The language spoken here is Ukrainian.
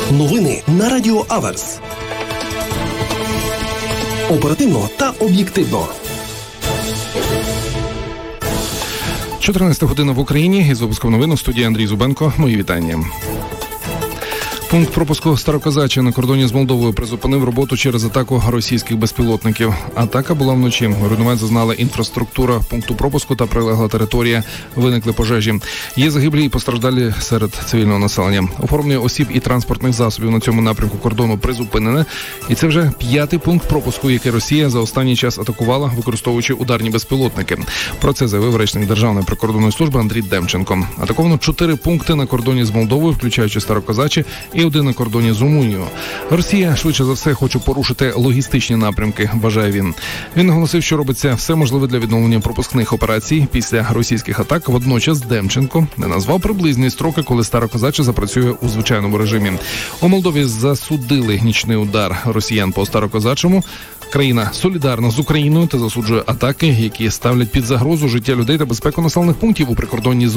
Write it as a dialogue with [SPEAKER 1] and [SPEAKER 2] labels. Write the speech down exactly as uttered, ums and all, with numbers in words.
[SPEAKER 1] Новини на Радіо Аверс. Оперативно та об'єктивно.
[SPEAKER 2] чотирнадцята година в Україні. Із випуском новин у студії Андрій Зубенко. Мої вітання. Пункт пропуску Старокозаче на кордоні з Молдовою призупинив роботу через атаку російських безпілотників. Атака була вночі. Руйнувань зазнала інфраструктура пункту пропуску та прилегла територія. Виникли пожежі. Є загиблі і постраждалі серед цивільного населення. Оформлення осіб і транспортних засобів на цьому напрямку кордону призупинене. І це вже п'ятий пункт пропуску, який Росія за останній час атакувала, використовуючи ударні безпілотники. Про це заявив речник Державної прикордонної служби Андрій Демченко. Атаковано чотири пункти на кордоні з Молдовою, включаючи Старокозаче, і один на кордоні з Румунією. Росія, швидше за все, хоче порушити логістичні напрямки, вважає він. Він наголосив, що робиться все можливе для відновлення пропускних операцій після російських атак. Водночас Демченко не назвав приблизні строки, коли Старокозаче запрацює у звичайному режимі. У Молдові засудили нічний удар росіян по Старокозачому. Країна солідарна з Україною та засуджує атаки, які ставлять під загрозу життя людей та безпеку населених пунктів у прикордонній зоні.